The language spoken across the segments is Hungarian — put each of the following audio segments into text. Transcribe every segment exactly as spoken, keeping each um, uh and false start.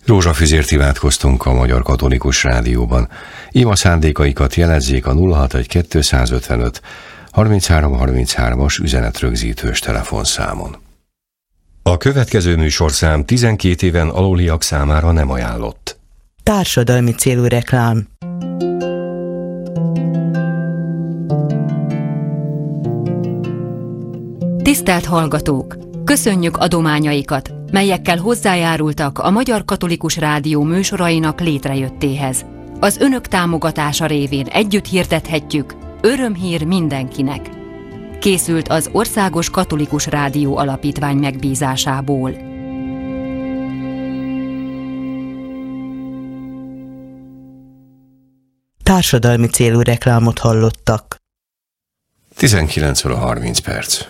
Rózsafüzért imádkoztunk a Magyar Katolikus Rádióban. Ima szándékaikat jelezzék a nulla hat egy kétszázötvenöt harminchárom harminchárom-as üzenetrögzítős telefonszámon. A következő műsorszám tizenkét éven aluliak számára nem ajánlott. Társadalmi célú reklám. Tisztelt hallgatók! Köszönjük adományaikat, melyekkel hozzájárultak a Magyar Katolikus Rádió műsorainak létrejöttéhez. Az önök támogatása révén együtt hirdethetjük: örömhír mindenkinek. Készült az Országos Katolikus Rádió Alapítvány megbízásából. Társadalmi célú reklámot hallottak. tizenkilenc óra harminc perc.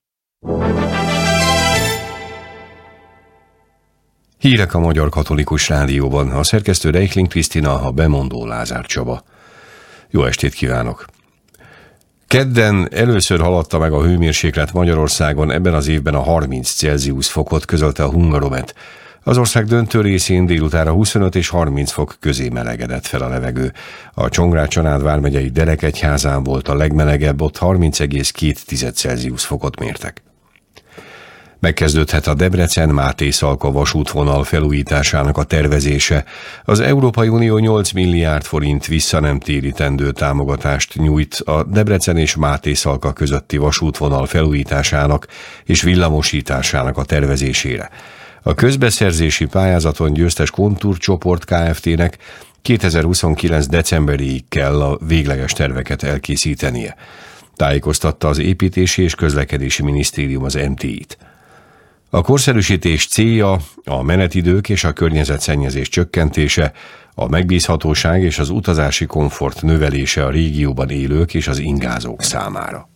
Hírek a Magyar Katolikus Rádióban, a szerkesztő Reichling Krisztina, a bemondó Lázár Csaba. Jó estét kívánok! Kedden először haladta meg a hőmérséklet Magyarországon ebben az évben a harminc Celsius fokot, közölte a Hungaromet. Az ország döntő részén délutára huszonöt és harminc fok közé melegedett fel a levegő. A Csongrád-Csanád vármegyei Derekegyházán volt a legmelegebb, ott harminc egész két Celsius fokot mértek. Megkezdődhet a Debrecen-Mátészalka vasútvonal felújításának a tervezése. Az Európai Unió nyolc milliárd forint vissza nem térítendő támogatást nyújt a Debrecen és Mátészalka közötti vasútvonal felújításának és villamosításának a tervezésére. A közbeszerzési pályázaton győztes Kontúr Csoport Kft-nek kétezer-huszonkilenc decemberéig kell a végleges terveket elkészítenie. Tájékoztatta az Építési és Közlekedési Minisztérium az em té í-t. A korszerűsítés célja a menetidők és a környezetszennyezés csökkentése, a megbízhatóság és az utazási komfort növelése a régióban élők és az ingázók számára.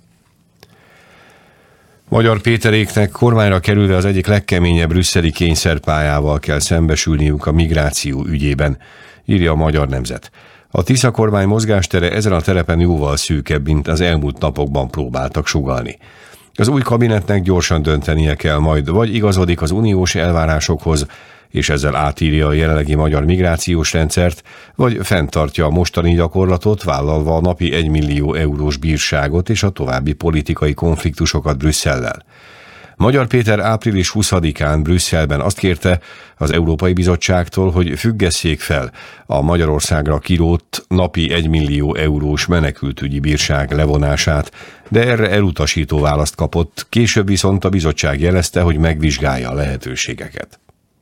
Magyar Péteréknek kormányra kerülve az egyik legkeményebb brüsszeli kényszerpályával kell szembesülniük a migráció ügyében, írja a Magyar Nemzet. A Tisza kormány mozgástere ezen a terepen jóval szűkebb, mint az elmúlt napokban próbáltak sugallni. Az új kabinetnek gyorsan döntenie kell majd, vagy igazodik az uniós elvárásokhoz, és ezzel átírja a jelenlegi magyar migrációs rendszert, vagy fenntartja a mostani gyakorlatot, vállalva a napi egymillió eurós bírságot és a további politikai konfliktusokat Brüsszellel. Magyar Péter április huszadikán Brüsszelben azt kérte az Európai Bizottságtól, hogy függesszék fel a Magyarországra kirótt napi egymillió eurós menekültügyi bírság levonását, de erre elutasító választ kapott, később viszont a bizottság jelezte, hogy megvizsgálja a lehetőségeket.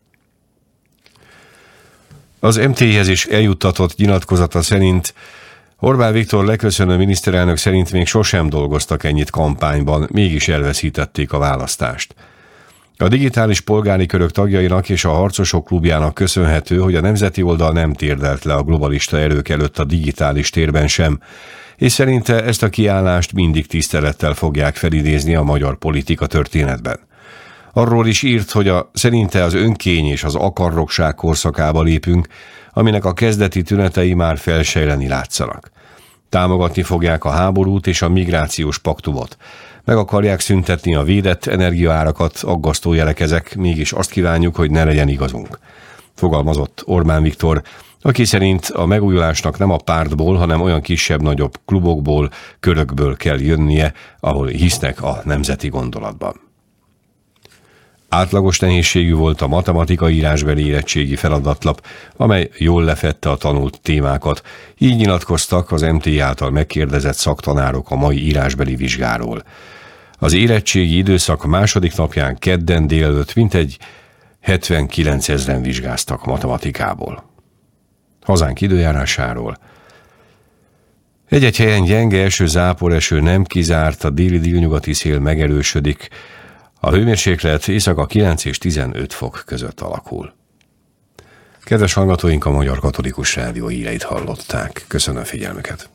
Az em té í-hez is eljuttatott nyilatkozata szerint Orbán Viktor leköszönő miniszterelnök szerint még sosem dolgoztak ennyit kampányban, mégis elveszítették a választást. A digitális polgári körök tagjainak és a Harcosok Klubjának köszönhető, hogy a nemzeti oldal nem térdelt le a globalista erők előtt a digitális térben sem, és szerinte ezt a kiállást mindig tisztelettel fogják felidézni a magyar politika történetben. Arról is írt, hogy a, szerinte az önkény és az akarrokság korszakába lépünk, aminek a kezdeti tünetei már felsejleni látszanak. Támogatni fogják a háborút és a migrációs paktumot. Meg akarják szüntetni a védett energiaárakat, aggasztó jelek ezek, mégis azt kívánjuk, hogy ne legyen igazunk. Fogalmazott Orbán Viktor, aki szerint a megújulásnak nem a pártból, hanem olyan kisebb-nagyobb klubokból, körökből kell jönnie, ahol hisznek a nemzeti gondolatban. Átlagos nehézségű volt a matematika írásbeli érettségi feladatlap, amely jól lefedte a tanult témákat. Így nyilatkoztak az em té í által megkérdezett szaktanárok a mai írásbeli vizsgáról. Az érettségi időszak második napján kedden délelőtt mintegy hetvenkilencezren vizsgáztak matematikából. Hazánk időjárásáról. Egy-egy helyen gyenge eső, záporeső nem kizárt, a déli délnyugati szél megerősödik. A hőmérséklet éjszaka kilenc és tizenöt fok között alakul. Kedves hallgatóink, a Magyar Katolikus Rádió híreit hallották. Köszönöm figyelmüket.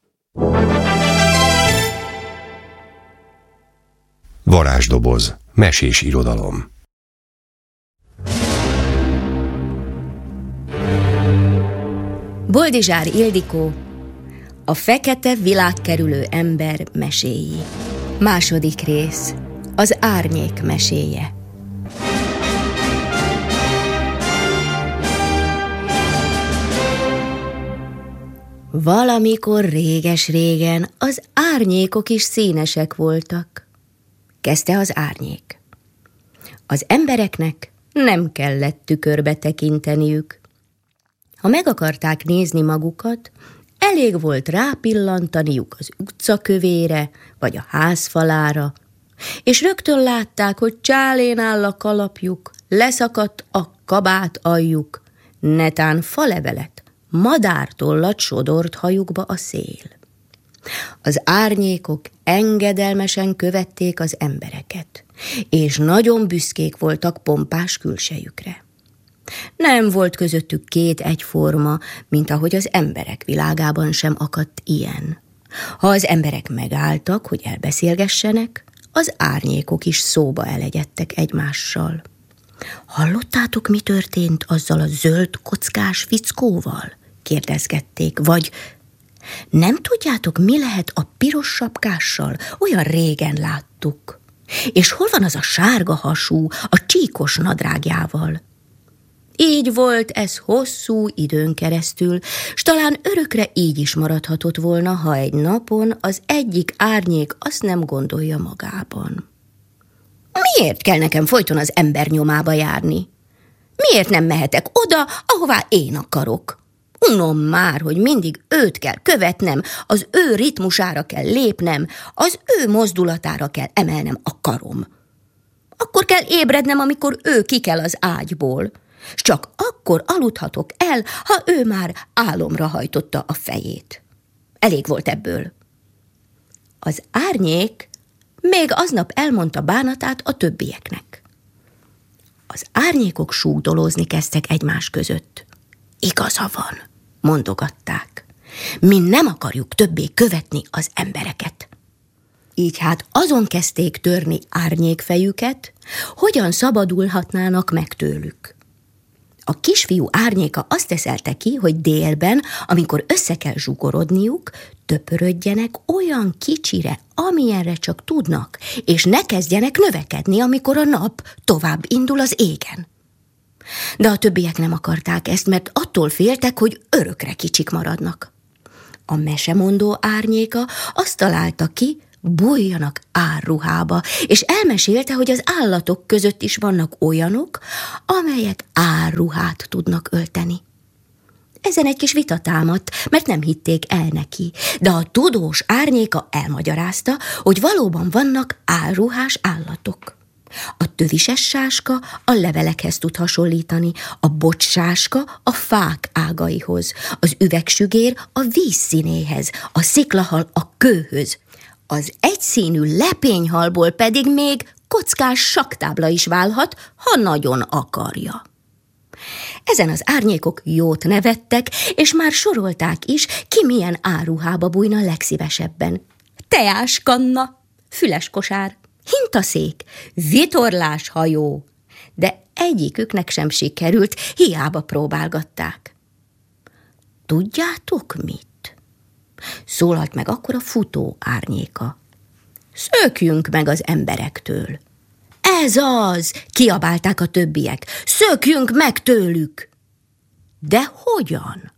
Varázsdoboz. Mesés irodalom. Boldizsár Ildikó, a fekete világkerülő ember meséi. Második rész. Az árnyék meséje. Valamikor réges-régen az árnyékok is színesek voltak. Kezdte az árnyék. Az embereknek nem kellett tükörbe tekinteniük. Ha meg akarták nézni magukat, elég volt rápillantaniuk az utcakövére vagy a házfalára, és rögtön látták, hogy csálén áll a kalapjuk, leszakadt a kabát aljuk, netán falevelet, madártollat sodort hajukba a szél. Az árnyékok engedelmesen követték az embereket, és nagyon büszkék voltak pompás külsejükre. Nem volt közöttük két egyforma, mint ahogy az emberek világában sem akadt ilyen. Ha az emberek megálltak, hogy elbeszélgessenek, az árnyékok is szóba elegyedtek egymással. Hallottátok, mi történt azzal a zöld kockás fickóval? Kérdezgették, vagy nem tudjátok, mi lehet a piros sapkással? Olyan régen láttuk. És hol van az a sárga hasú, a csíkos nadrágjával? Így volt ez hosszú időn keresztül, s talán örökre így is maradhatott volna, ha egy napon az egyik árnyék azt nem gondolja magában. Miért kell nekem folyton az ember nyomába járni? Miért nem mehetek oda, ahová én akarok? Unom már, hogy mindig őt kell követnem, az ő ritmusára kell lépnem, az ő mozdulatára kell emelnem a karom. Akkor kell ébrednem, amikor ő kikel az ágyból, s csak akkor aludhatok el, ha ő már álomra hajtotta a fejét. Elég volt ebből. Az árnyék még aznap elmondta bánatát a többieknek. Az árnyékok súgdolózni kezdtek egymás között. Igaza van, mondogatták. Mi nem akarjuk többé követni az embereket. Így hát azon kezdték törni árnyékfejüket, hogyan szabadulhatnának meg tőlük. A kisfiú árnyéka azt teszelte ki, hogy délben, amikor össze kell zsugorodniuk, töpörödjenek olyan kicsire, amilyenre csak tudnak, és ne kezdjenek növekedni, amikor a nap tovább indul az égen. De a többiek nem akarták ezt, mert attól féltek, hogy örökre kicsik maradnak. A mesemondó árnyéka azt találta ki, bújjanak árruhába, és elmesélte, hogy az állatok között is vannak olyanok, amelyek árruhát tudnak ölteni. Ezen egy kis vita támadt, mert nem hitték el neki, de a tudós árnyéka elmagyarázta, hogy valóban vannak árruhás állatok. A tövises sáska a levelekhez tud hasonlítani, a bocssáska a fák ágaihoz, az üvegsügér a víz színéhez, a sziklahal a kőhöz, az egyszínű lepényhalból pedig még kockás saktábla is válhat, ha nagyon akarja. Ezen az árnyékok jót nevettek, és már sorolták is, ki milyen áruhába bújna legszívesebben. Teáskanna, füleskosár, hintaszék, vitorláshajó, de egyiküknek sem sikerült, hiába próbálgatták. Tudjátok mit? Szólalt meg akkor a futó árnyéka. Szökjünk meg az emberektől. Ez az, kiabálták a többiek. Szökjünk meg tőlük. De hogyan?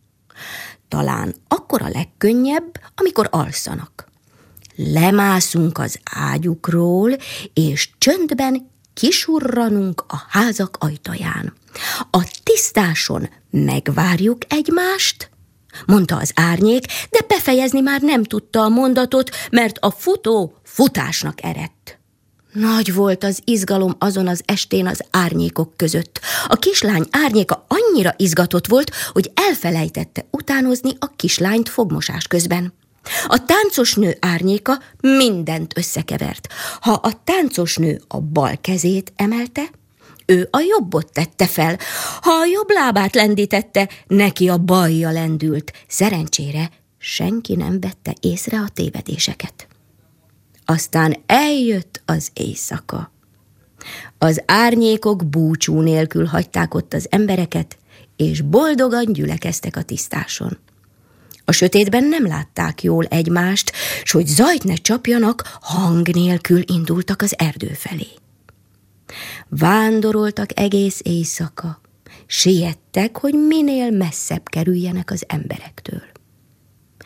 Talán akkor a legkönnyebb, amikor alszanak. Lemászunk az ágyukról, és csöndben kisurranunk a házak ajtaján. A tisztáson megvárjuk egymást, mondta az árnyék, de befejezni már nem tudta a mondatot, mert a futó futásnak eredt. Nagy volt az izgalom azon az estén az árnyékok között. A kislány árnyéka annyira izgatott volt, hogy elfelejtette utánozni a kislányt fogmosás közben. A táncosnő árnyéka mindent összekevert. Ha a táncosnő a bal kezét emelte, ő a jobbot tette fel. Ha a jobb lábát lendítette, neki a balja lendült. Szerencsére senki nem vette észre a tévedéseket. Aztán eljött az éjszaka. Az árnyékok búcsú nélkül hagyták ott az embereket, és boldogan gyülekeztek a tisztáson. A sötétben nem látták jól egymást, s hogy zajt ne csapjanak, hang nélkül indultak az erdő felé. Vándoroltak egész éjszaka, siettek, hogy minél messzebb kerüljenek az emberektől.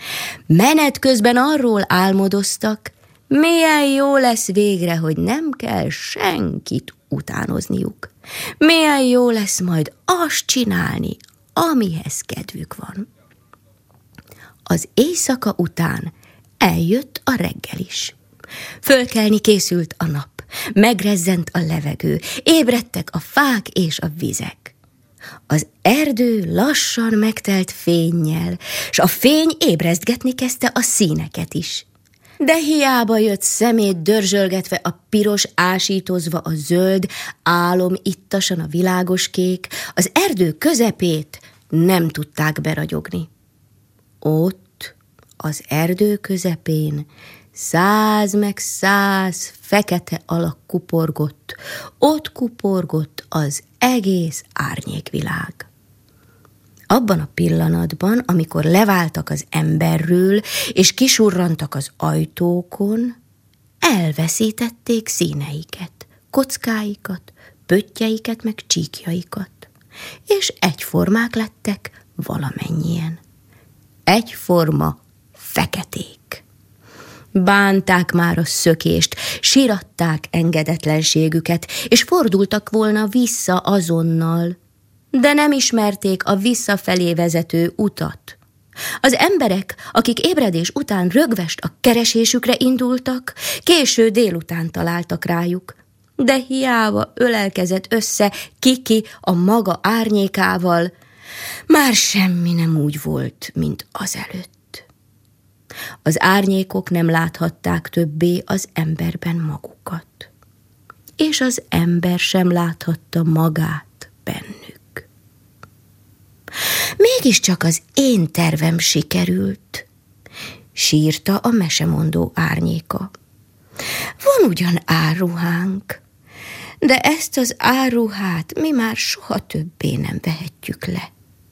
Menet közben arról álmodoztak, milyen jó lesz végre, hogy nem kell senkit utánozniuk. Milyen jó lesz majd azt csinálni, amihez kedvük van. Az éjszaka után eljött a reggel is. Fölkelni készült a nap, megrezzent a levegő, ébredtek a fák és a vizek. Az erdő lassan megtelt fénnyel, s a fény ébrezgetni kezdte a színeket is. De hiába jött szemét dörzsölgetve a piros, ásítozva a zöld, álom ittasan a világos kék, az erdő közepét nem tudták beragyogni. Ott, az erdő közepén, száz meg száz fekete alak kuporgott, ott kuporgott az egész árnyékvilág. Abban a pillanatban, amikor leváltak az emberről, és kisurrantak az ajtókon, elveszítették színeiket, kockáikat, pöttyeiket meg csíkjaikat, és egyformák lettek valamennyien. Egyforma feketék. Bánták már a szökést, síratták engedetlenségüket, és fordultak volna vissza azonnal, de nem ismerték a visszafelé vezető utat. Az emberek, akik ébredés után rögvest a keresésükre indultak, késő délután találtak rájuk, de hiába ölelkezett össze Kiki a maga árnyékával, már semmi nem úgy volt, mint azelőtt. Az árnyékok nem láthatták többé az emberben magukat, és az ember sem láthatta magát bennük. Mégiscsak az én tervem sikerült, sírta a mesemondó árnyéka. Van ugyan árruhánk, de ezt az árruhát mi már soha többé nem vehetjük le.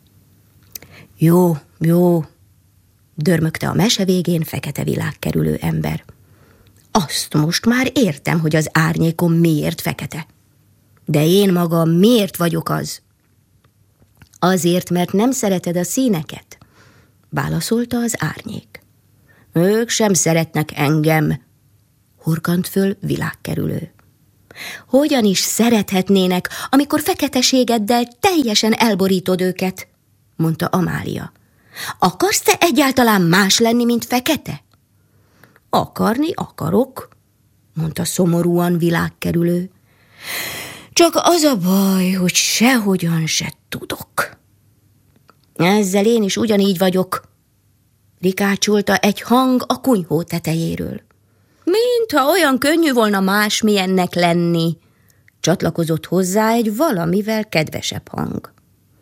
Jó, jó, dörmögte a mese végén fekete világkerülő ember. Azt most már értem, hogy az árnyékom miért fekete. De én magam miért vagyok az? Azért, mert nem szereted a színeket, válaszolta az árnyék. Ők sem szeretnek engem, horkant föl világkerülő. Hogyan is szerethetnének, amikor feketeségeddel teljesen elborítod őket, mondta Amália. Akarsz te egyáltalán más lenni, mint fekete? Akarni akarok, mondta szomorúan világkerülő. Csak az a baj, hogy sehogyan se tudok. Ezzel én is ugyanígy vagyok, rikácsolta egy hang a kunyhó tetejéről. Mintha olyan könnyű volna másmilyennek lenni, csatlakozott hozzá egy valamivel kedvesebb hang.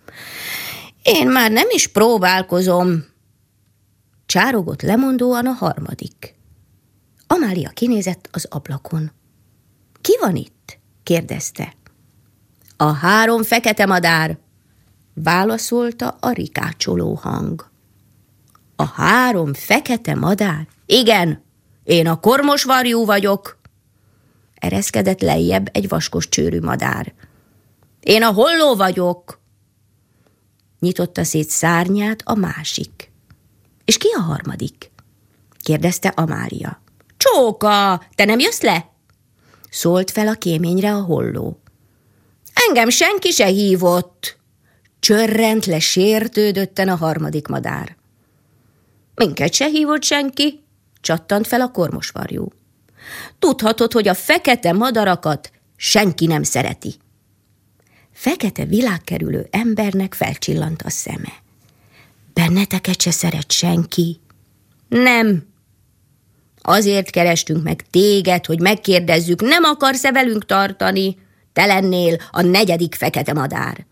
Én már nem is próbálkozom, csárogott lemondóan a harmadik. Amália kinézett az ablakon. Ki van itt? kérdezte. A három fekete madár, válaszolta a rikácsoló hang. A három fekete madár? Igen, én a kormosvarjú vagyok, ereszkedett lejjebb egy vaskos csőrű madár. Én a holló vagyok, nyitotta szét szárnyát a másik. És ki a harmadik? kérdezte Amália. Csóka, te nem jössz le? Szólt fel a kéményre a holló. Engem senki se hívott, csörrent le sértődötten a harmadik madár. Minket se hívott senki, csattant fel a kormosvarjú. Tudhatod, hogy a fekete madarakat senki nem szereti. Fekete világkerülő embernek felcsillant a szeme. Benneteket se szeret senki? Nem. Azért kerestünk meg téged, hogy megkérdezzük, nem akarsz-e velünk tartani? Te lennél a negyedik fekete madár.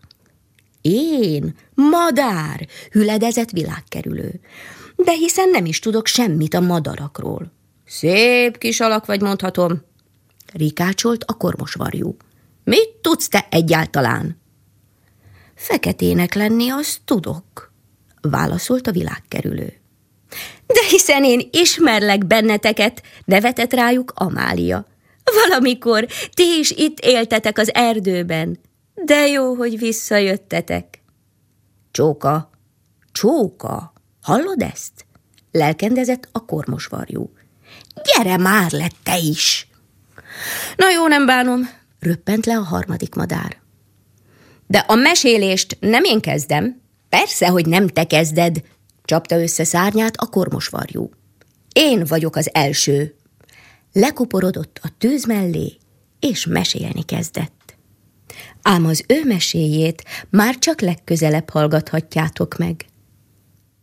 Én? Madár? Hüledezett világkerülő. De hiszen nem is tudok semmit a madarakról. Szép kis alak vagy, mondhatom, rikácsolt a kormosvarjú. Mit tudsz te egyáltalán? Feketének lenni, azt tudok, válaszolt a világkerülő. De hiszen én ismerlek benneteket, nevetett rájuk Amália. Valamikor ti is itt éltetek az erdőben, de jó, hogy visszajöttetek. Csóka, Csóka, hallod ezt? lelkendezett a kormosvarjú. Gyere már le te is! Na jó, nem bánom, röppent le a harmadik madár. De a mesélést nem én kezdem, persze, hogy nem te kezded, csapta össze szárnyát a kormosvarjú. Én vagyok az első. Lekuporodott a tűz mellé, és mesélni kezdett. Ám az ő meséjét már csak legközelebb hallgathatjátok meg.